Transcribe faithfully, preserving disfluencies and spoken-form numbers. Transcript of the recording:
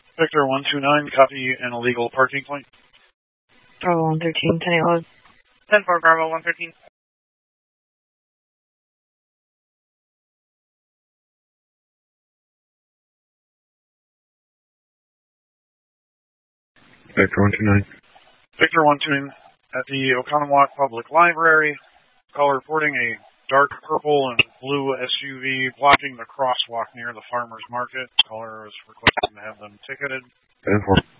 Victor one two nine, copy an illegal parking point. Bravo one thirteen, ten eight load. ten four, Bravo one thirteen. Victor one two nine. Victor one two nine, at the Oconomowoc Public Library. Caller reporting a dark purple and blue S U V blocking the crosswalk near the farmer's market. Caller is requesting to have them ticketed. ten four.